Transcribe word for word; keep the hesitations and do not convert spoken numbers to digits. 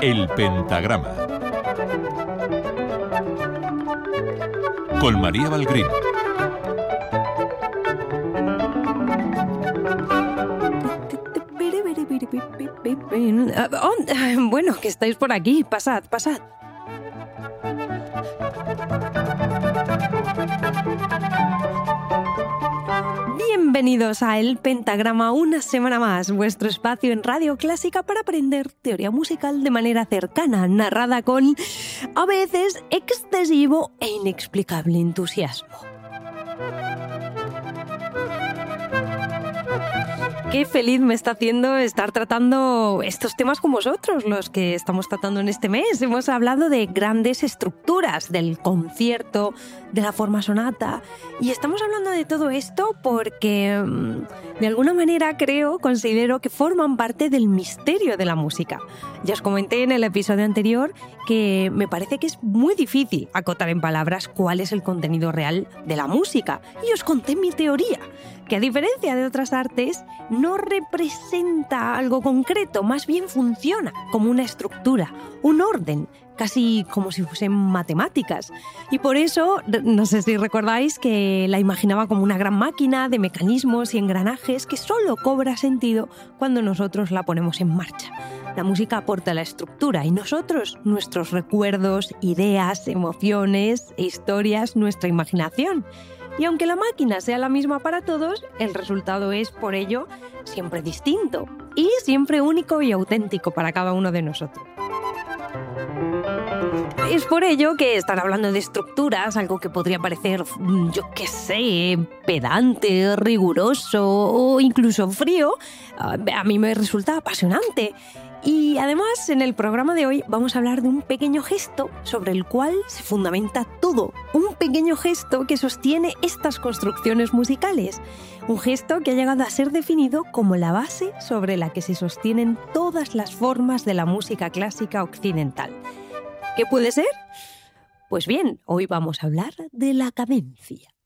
El pentagrama. Con María Valgrín. Oh, bueno, que estáis por aquí. Pasad, pasad. Bienvenidos a El Pentagrama, una semana más, vuestro espacio en Radio Clásica para aprender teoría musical de manera cercana, narrada con, a veces, excesivo e inexplicable entusiasmo. Qué feliz me está haciendo estar tratando estos temas con vosotros, los que estamos tratando en este mes. Hemos hablado de grandes estructuras, del concierto, de la forma sonata, y estamos hablando de todo esto porque, de alguna manera, creo, considero que forman parte del misterio de la música. Ya os comenté en el episodio anterior que me parece que es muy difícil acotar en palabras cuál es el contenido real de la música, y os conté mi teoría, que a diferencia de otras artes, no representa algo concreto, más bien funciona como una estructura, un orden, casi como si fuesen matemáticas. Y por eso, no sé si recordáis que la imaginaba como una gran máquina de mecanismos y engranajes que solo cobra sentido cuando nosotros la ponemos en marcha. La música aporta la estructura y nosotros, nuestros recuerdos, ideas, emociones e historias, nuestra imaginación. Y aunque la máquina sea la misma para todos, el resultado es, por ello, siempre distinto y siempre único y auténtico para cada uno de nosotros. Es por ello que estar hablando de estructuras, algo que podría parecer, yo qué sé, pedante, riguroso o incluso frío, a mí me resulta apasionante. Y además, en el programa de hoy vamos a hablar de un pequeño gesto sobre el cual se fundamenta todo. Un pequeño gesto que sostiene estas construcciones musicales. Un gesto que ha llegado a ser definido como la base sobre la que se sostienen todas las formas de la música clásica occidental. ¿Qué puede ser? Pues bien, hoy vamos a hablar de la cadencia.